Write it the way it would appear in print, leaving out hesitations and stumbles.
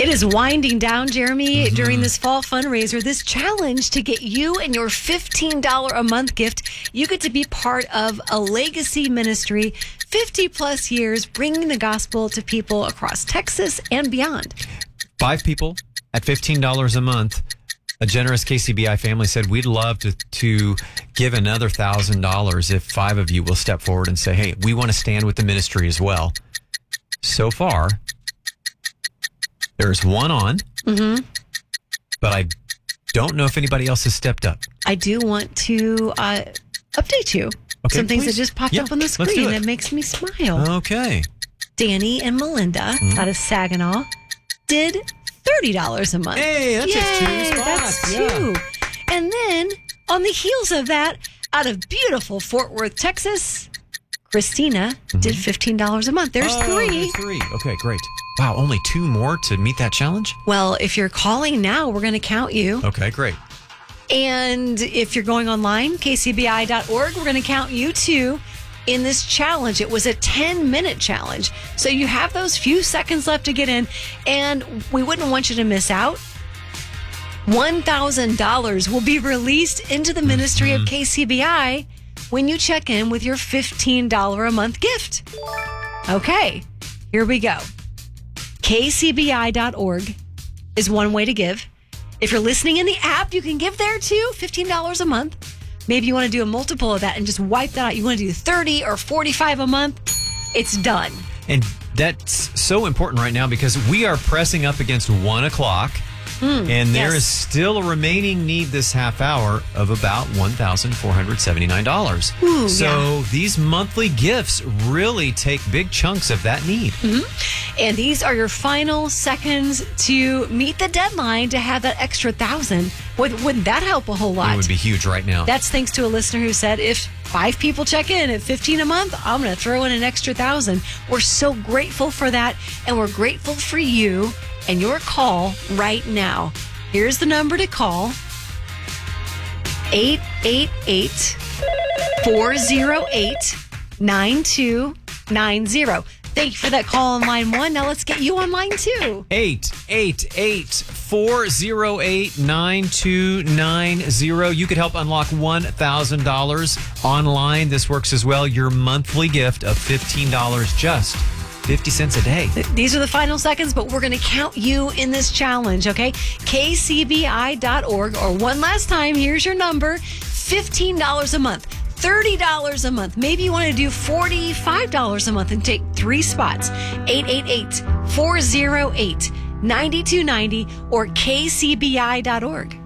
It is winding down, Jeremy, during this fall fundraiser, this challenge to get you and your $15 a month gift. You get to be part of a legacy ministry, 50 plus years, bringing the gospel to people across Texas and beyond. 5 people at $15 a month. A generous KCBI family said, we'd love to give another $1,000 if 5 of you will step forward and say, hey, we want to stand with the ministry as well. So far, there's one on, but I don't know if anybody else has stepped up. I do want to update you. Okay, Some things please. that just popped up on the Let's do screen it. that makes me smile. Okay. Danny and Melinda out of Saginaw did $30 a month. Hey, that's just 2 spots. That's 2. And then on the heels of that, out of beautiful Fort Worth, Texas, Christina did $15 a month. There's 3. There's 3. Okay, great. Wow, only 2 more to meet that challenge? Well, if you're calling now, we're going to count you. Okay, great. And if you're going online, kcbi.org, we're going to count you too in this challenge. It was a 10-minute challenge. So you have those few seconds left to get in, and we wouldn't want you to miss out. $1,000 will be released into the ministry of KCBI when you check in with your $15 a month gift. Okay, here we go. kcbi.org is one way to give. If you're listening in the app, you can give there too, $15 a month. Maybe you want to do a multiple of that and just wipe that out. You want to do 30 or 45 a month. It's done. And that's so important right now because we are pressing up against 1 o'clock. And there is still a remaining need this half hour of about $1,479. So these monthly gifts really take big chunks of that need. And these are your final seconds to meet the deadline to have that extra $1,000. Wouldn't that help a whole lot? It would be huge right now. That's thanks to a listener who said, if 5 people check in at $15 a month, I'm going to throw in an extra $1,000. We're so grateful for that. And we're grateful for you and your call right now. Here's the number to call. 888-408-9290. Thank you for that call on line 1. Now let's get you on line 2. 888-408-9290. You could help unlock $1,000 online. This works as well. Your monthly gift of $15, just 50 cents a day. These are the final seconds, but we're going to count you in this challenge, okay? kcbi.org, or one last time, here's your number, $15 a month. $30 a month. Maybe you want to do $45 a month and take 3 spots. 888-408-9290 or kcbi.org.